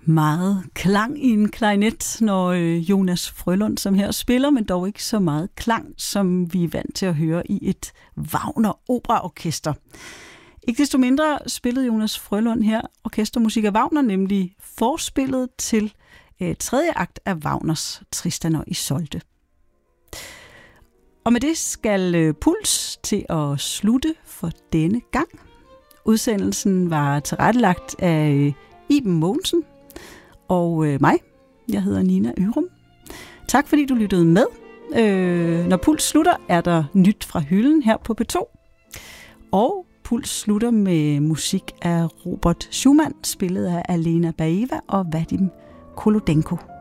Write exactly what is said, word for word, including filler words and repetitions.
Meget klang i en klarinet, når Jonas Frølund, som her spiller, men dog ikke så meget klang, som vi er vant til at høre i et Wagner-operaorkester. Ikke desto mindre spillede Jonas Frølund her orkestermusik af Wagner, nemlig forspillet til øh, tredje akt af Wagners Tristan og Isolde. Og med det skal øh, Puls til at slutte for denne gang. Udsendelsen var tilrettelagt af øh, Iben Mogensen og øh, mig. Jeg hedder Nina Ørum. Tak fordi du lyttede med. Øh, når Puls slutter, er der nyt fra hylden her på P to. Og Puls slutter med musik af Robert Schumann, spillet af Alena Baeva og Vadim Kolodenko.